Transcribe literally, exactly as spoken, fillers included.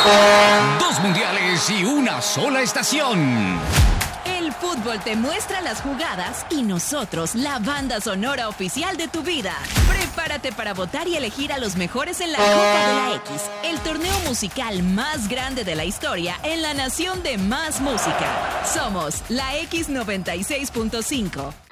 Dos mundiales y una sola estación. El fútbol te muestra las jugadas y nosotros la banda sonora oficial de tu vida. Prepárate para votar y elegir a los mejores en la Copa de la X, el torneo musical más grande de la historia en la nación de más música. Somos la X noventa y seis punto cinco.